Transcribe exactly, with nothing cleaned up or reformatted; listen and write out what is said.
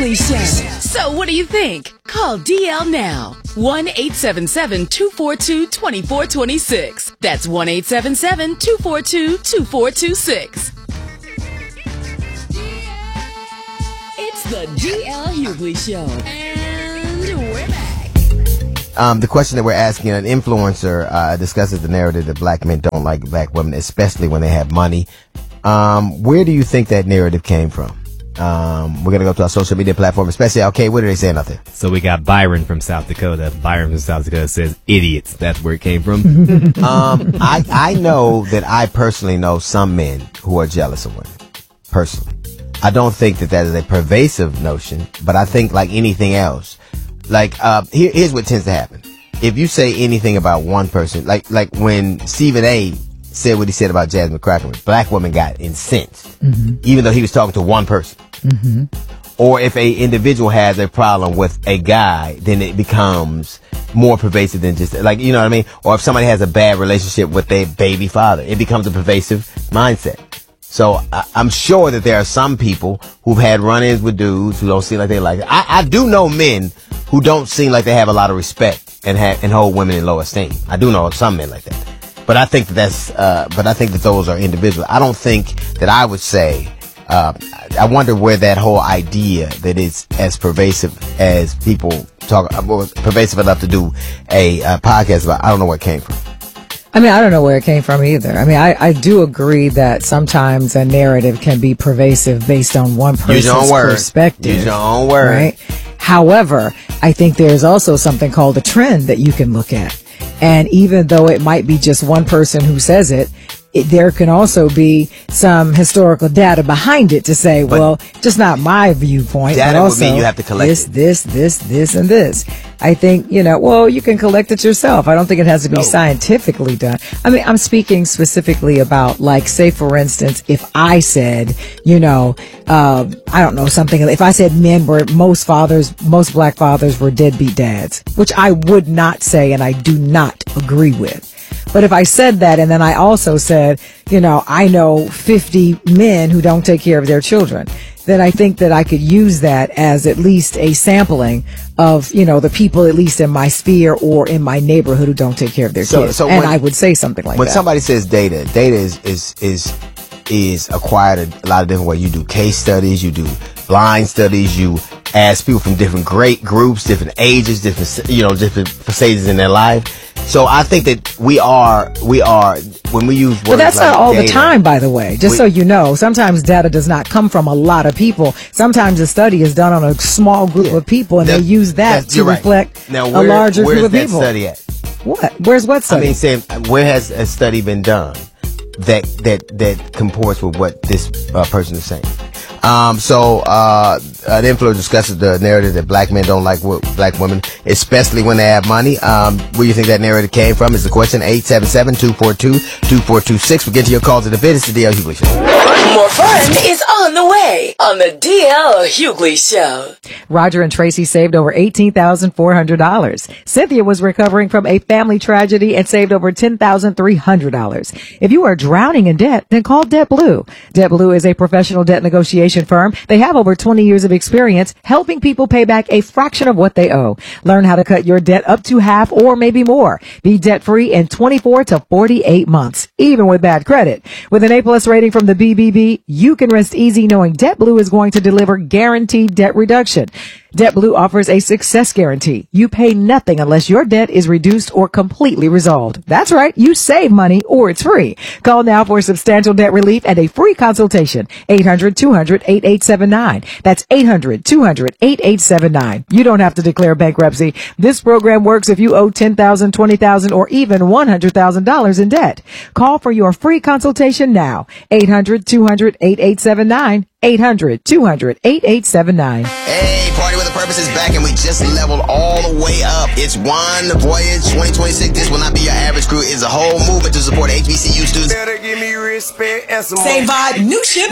Hughley Show. So what do you think? Call D L now. one eight seven seven, two four two, two four two six. That's one eight seven seven, two four two, two four two six. It's the D L Hughley Show. And we're back. Um, the question that we're asking, an influencer uh, discusses the narrative that black men don't like black women, especially when they have money. Um, where do you think that narrative came from? Um, we're going to go to our social media platform, especially, okay, what are they saying out there? So we got Byron from South Dakota. Byron from South Dakota says, idiots. That's where it came from. um, I, I know that I personally know some men who are jealous of women. Personally. I don't think that that is a pervasive notion, but I think like anything else, like, uh, here, here's what tends to happen. If you say anything about one person, like, like when Stephen A. said what he said about Jasmine Cracker, black women got incensed, mm-hmm. even though he was talking to one person. Mm-hmm. Or if a individual has a problem with a guy, then it becomes more pervasive than just like, you know what I mean? Or if somebody has a bad relationship with their baby father, it becomes a pervasive mindset. So I, I'm sure that there are some people who've had run-ins with dudes who don't seem like they like it. I, I do know men who don't seem like they have a lot of respect and have, and hold women in low esteem. I do know some men like that. But I think that that's, uh, but I think that those are individual. I don't think that I would say, uh, I wonder where that whole idea that it's as pervasive as people talk, was pervasive enough to do a, a podcast about, I don't know where it came from. I mean, I don't know where it came from either. I mean, I, I do agree that sometimes a narrative can be pervasive based on one person's perspective. Use your own word. Right? However, I think there's also something called a trend that you can look at. And even though it might be just one person who says it, it there can also be some historical data behind it to say, but well, just not my viewpoint, data but also would mean you have to collect this, it. this, this, this, and this. I think, you know, well, you can collect it yourself. I don't think it has to be no. scientifically done. I mean, I'm speaking specifically about, like, say, for instance, if I said, you know, uh, I don't know, something, if I said men were, most fathers, most black fathers were deadbeat dads, which I would not say and I do not agree with. But if I said that and then I also said, you know, I know fifty men who don't take care of their children, then I think that I could use that as at least a sampling of, you know, the people at least in my sphere or in my neighborhood who don't take care of their so, kids. So and when, I would say something like when that. When somebody says data, data is, is, is, is acquired a lot of different ways. You do case studies, you do blind studies, you ask people from different great groups, different ages, different, you know, different stages in their life. So I think that we are, we are, when we use words But that's like not all data, the time, by the way, just we, so you know. Sometimes data does not come from a lot of people. Sometimes a study is done on a small group yeah, of people, and that, they use that to reflect right. now, where, a larger group of that people. Study at? What? Where's what study? I mean, saying, where has a study been done that that that comports with what this uh, person is saying? Um, so, uh, an influencer discusses the narrative that black men don't like w- black women, especially when they have money. Um, where do you think that narrative came from is the question. eight seven seven, two four two, two four two six. We'll get to your calls in a bit. It's the D L Hughley Show. More fun is on the way on the D L Hughley Show. Roger and Tracy saved over eighteen thousand four hundred dollars. Cynthia was recovering from a family tragedy and saved over ten thousand three hundred dollars. If you are drowning in debt, then call DebtBlue. DebtBlue is a professional debt negotiation firm. They have over twenty years of experience helping people pay back a fraction of what they owe. Learn how to cut your debt up to half or maybe more. Be debt-free in twenty-four to forty-eight months, even with bad credit. With an A-plus rating from the B B B, you can rest easy knowing DebtBlue is going to deliver guaranteed debt reduction. DebtBlue offers a success guarantee. You pay nothing unless your debt is reduced or completely resolved. That's right. You save money or it's free. Call now for substantial debt relief and a free consultation. eight hundred, two hundred, eight eight seven nine. That's eight hundred, two hundred, eight eight seven nine. You don't have to declare bankruptcy. This program works if you owe ten thousand dollars, twenty thousand dollars, or even one hundred thousand dollars in debt. Call for your free consultation now. eight hundred, two hundred, eight eight seven nine. eight hundred, two hundred, eight eight seven nine. Hey, Party with a Purpose is back and we just leveled all the way up. It's One Voyage twenty twenty-six. This will not be your average crew. It's a whole movement to support H B C U students. Better give me respect and some Same vibe, new shit.